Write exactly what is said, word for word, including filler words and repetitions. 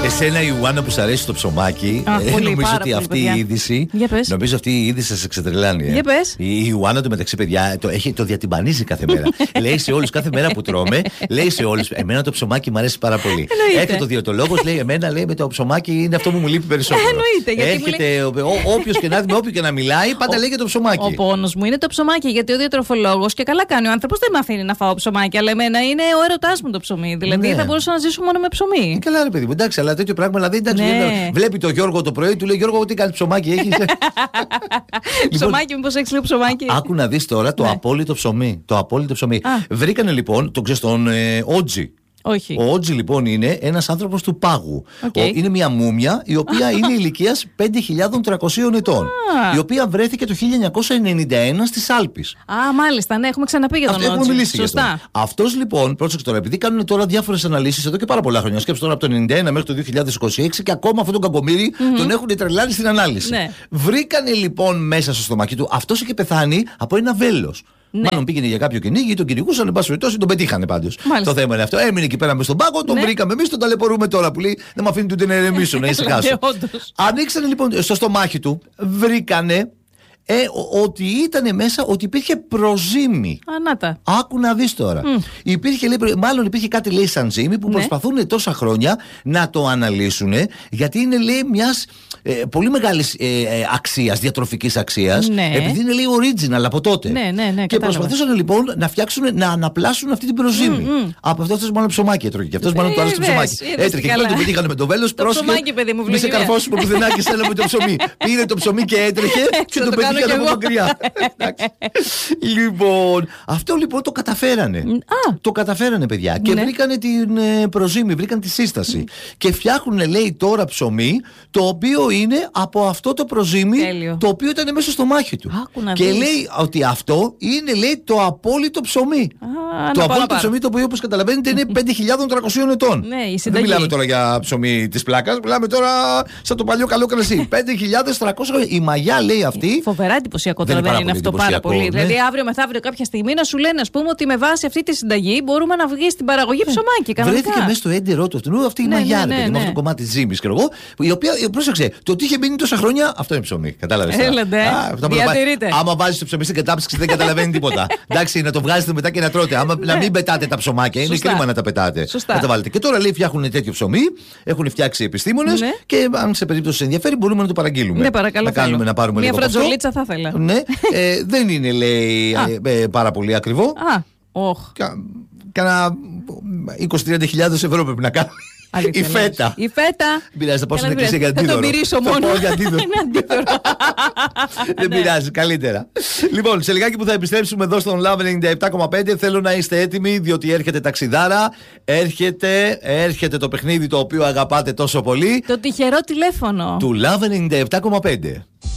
Εσένα η Ιουάννα που σ' αρέσει το ψωμάκι. Α, ε, πολύ, νομίζω πάρα ότι πολύ, αυτή παιδιά. η είδηση. Νομίζω αυτή η είδηση σε ξετρελάνει. Για πες. Η Ιουάννα του μεταξύ, παιδιά, το, έχει, το διατυμπανίζει κάθε μέρα. Λέει σε όλους, κάθε μέρα που τρώμε, λέει σε όλους, εμένα το ψωμάκι μου αρέσει πάρα πολύ. Έρχεται ο διαιτολόγος, λέει, εμένα λέει με το ψωμάκι είναι αυτό που μου λείπει περισσότερο. Εννοείται. Έρχεται όποιος και να δει, με όποιο και να μιλάει, πάντα λέει για το ψωμάκι. Ο πόνος μου είναι το ψωμάκι, γιατί ο διατροφολόγος, και καλά κάνει ο άνθρωπος, δεν με αφήνει να φάω ψωμάκι, αλλά εμένα είναι ο έρωτάς μου το ψωμί. Δηλαδή ναι. θα μπορούσα να ζήσω μόνο με ψωμί. Καλά, ρε παιδί μου, εντάξει, αλλά τέτοιο πράγμα, δηλαδή εντάξει. Ναι. Βλέπει το Γιώργο το πρωί, του λέει Γιώργο, τι κάνει ψωμάκι έχεις. Ψωμάκι, μήπως έχεις λίγο ψωμάκι. Άκου να δεις τώρα το ναι. απόλυτο ψωμί. Το απόλυτο ψωμί. Α. Βρήκανε λοιπόν, τον ξέρεις τον ε, Ότζι. Όχι. Ο Ότζι λοιπόν είναι ένας άνθρωπος του πάγου. Okay. Ο, είναι μια μούμια η οποία είναι ηλικίας πέντε χιλιάδες τριακοσίων ετών. Ah. Η οποία βρέθηκε το χίλια εννιακόσια ενενήντα ένα στις Άλπεις. Α, ah, μάλιστα, ναι, έχουμε ξαναπεί για τον Ότζι. Έχουμε μιλήσει Σωστά. για αυτόν. Αυτός λοιπόν, πρόσεξε τώρα, επειδή κάνουν τώρα διάφορες αναλύσεις εδώ και πάρα πολλά χρόνια. Σκέψτε τώρα από το ενενήντα ένα μέχρι το δύο χιλιάδες είκοσι έξι και ακόμα αυτόν τον κακομοίρη mm-hmm. τον έχουν τρελάνει στην ανάλυση. Ναι. Βρήκανε λοιπόν μέσα στο στομάχι του, αυτός είχε πεθάνει από ένα βέλος. Ναι. Μάλλον πήγαινε για κάποιο κυνήγι, τον κυνηγούσαν, εν πάση περιπτώσει, τον πετύχανε πάντως. Το θέμα είναι αυτό. Έμεινε εκεί πέρα μες στον πάγο, τον ναι. βρήκαμε εμείς, τον ταλαιπωρούμε τώρα που λέει δεν με αφήνει ούτε να ηρεμήσω, να ησυχάσω. Ανοίξανε λοιπόν στο στομάχι του, βρήκανε ε, ότι ήταν μέσα, ότι υπήρχε προζύμι. Ανάτα. Άκου να δεις τώρα. Mm. Υπήρχε, λέει, μάλλον υπήρχε κάτι λέει σαν ζύμι που ναι. προσπαθούν τόσα χρόνια να το αναλύσουν, γιατί είναι λέει μιας ε, πολύ μεγάλης ε, ε, αξίας, διατροφικής αξίας, ναι. επειδή είναι λέει original από τότε. Ναι, ναι, ναι, και προσπαθούσαν λοιπόν να φτιάξουν, να αναπλάσουν αυτή την προζύμι. Mm, mm. Από αυτό μάλλον ψωμάκι έτρωγε. Και αυτό μάλλον ε, του άρεσε το ψωμάκι. Έτρεχε και τον πετύχανε με το βέλος. Πρόσεχε. Μη σε καρφώσουμε πουθενά και στέλναμε με το ψωμί. Πήρε το ψωμί και έτρεχε και τον πετύχανε από μακριά. Λοιπόν, αυτό λοιπόν το καταφέρανε. Α. Το καταφέρανε, παιδιά. Και ναι. βρήκανε την ε, προζύμι, βρήκαν τη σύσταση. Mm. Και φτιάχνουν, λέει, τώρα ψωμί, το οποίο είναι από αυτό το προζύμι, τέλειο. Το οποίο ήταν μέσα στο μάχη του. Άκου και δεις. Λέει ότι αυτό είναι, λέει, το απόλυτο ψωμί. Α, το απόλυτο πάρα. ψωμί, το οποίο, όπως καταλαβαίνετε, είναι πέντε χιλιάδες τριακοσίων ετών. Ναι, η δεν μιλάμε τώρα για ψωμί της πλάκας, μιλάμε τώρα σαν το παλιό καλό κρασί. πέντε χιλιάδες τριακόσια. Η μαγιά, λέει αυτή. Φοβερά εντυπωσιακό τώρα, δεν είναι αυτό πάρα πολύ. Ναι. Δηλαδή, αύριο μεθαύριο κάποια στιγμή να σου λένε, ας πούμε, ότι με βάση αυτή τη συνταγή μπορούμε να βγει στην παραγωγή ψωμάκι. Κανονικά. Βρέθηκε μέσα στο έντερό του αυτού, αυτή η ναι, μαγιά, ναι, ναι, ναι, ναι. με αυτό το κομμάτι τη ζύμη, ξέρω εγώ. Η οποία, πρόσεξε, το ότι είχε μείνει τόσα χρόνια, αυτό είναι ψωμί. Κατάλαβε. Έλατε. Διατηρείτε. Άμα βάζει το ψωμί στην κατάψυξη δεν καταλαβαίνει τίποτα. Εντάξει, να το βγάζετε μετά και να τρώτε. Άμα, να μην πετάτε τα ψωμάκια, είναι κρίμα να τα πετάτε. Σωστά. Να τα βάλετε. Και τώρα λέει φτιάχνουν τέτοιο ψωμί, έχουν φτιάξει επιστήμονες ναι. και αν σε περίπτωση σε ενδιαφέρει μπορούμε να το παραγγείλουμε. Ναι, παρακαλώ. Να κάνουμε να πάρουμε μια λίγο. Μια φρατζολίτσα θα ήθελα. Ναι, ε, δεν είναι, λέει, ε, ε, πάρα πολύ ακριβό. Α, όχ. Κάνα είκοσι με τριάντα χιλιάδες ευρώ πρέπει να κάνουμε. Η φέτα. Η φέτα. Δεν πειράζει, θα πάω στην εκκλησία για αντίδωρο. Θα το μυρίσω μόνο. Δεν πειράζει, καλύτερα. Λοιπόν, σε λιγάκι που θα επιστρέψουμε εδώ στον Love ενενήντα επτά κόμμα πέντε, θέλω να είστε έτοιμοι, διότι έρχεται ταξιδάρα. Έρχεται, έρχεται το παιχνίδι το οποίο αγαπάτε τόσο πολύ. Το τυχερό τηλέφωνο του Love ενενήντα επτά κόμμα πέντε.